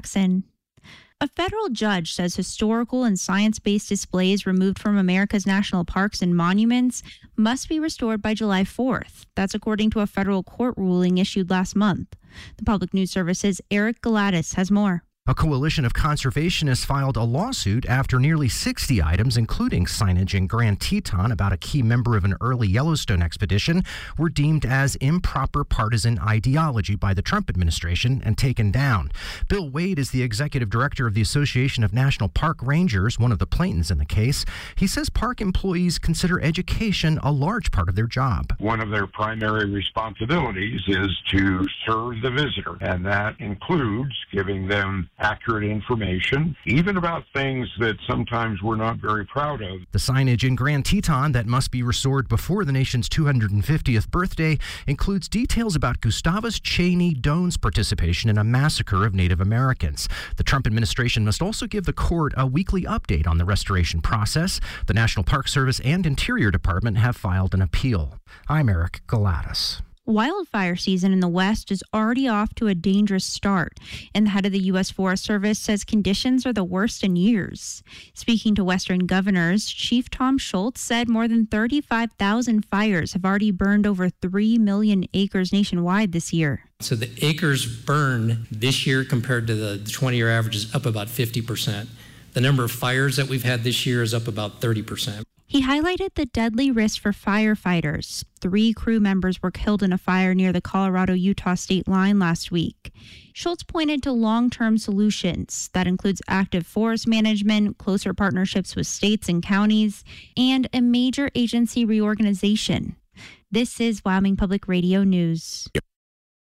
Jackson. A federal judge says historical and science-based displays removed from America's national parks and monuments must be restored by July 4th. That's according to a federal court ruling issued last month. The Public News Service's Eric Galatis has more. A coalition of conservationists filed a lawsuit after nearly 60 items, including signage in Grand Teton about a key member of an early Yellowstone expedition, were deemed as improper partisan ideology by the Trump administration and taken down. Bill Wade is the executive director of the Association of National Park Rangers, one of the plaintiffs in the case. He says park employees consider education a large part of their job. One of their primary responsibilities is to serve the visitor, and that includes giving them accurate information, even about things that sometimes we're not very proud of. The signage in Grand Teton that must be restored before the nation's 250th birthday includes details about Gustavus Cheney Doan's participation in a massacre of Native Americans. The Trump administration must also give the court a weekly update on the restoration process. The National Park Service and Interior Department have filed an appeal. I'm Eric Galatis. Wildfire season in the West is already off to a dangerous start, and the head of the U.S. Forest Service says conditions are the worst in years. Speaking to Western governors, Chief Tom Schultz said more than 35,000 fires have already burned over 3 million acres nationwide this year. So the acres burned this year compared to the 20-year average is up about 50%. The number of fires that we've had this year is up about 30%. He highlighted the deadly risk for firefighters. 3 crew members were killed in a fire near the Colorado-Utah state line last week. Schultz pointed to long-term solutions. That includes active forest management, closer partnerships with states and counties, and a major agency reorganization. This is Wyoming Public Radio News.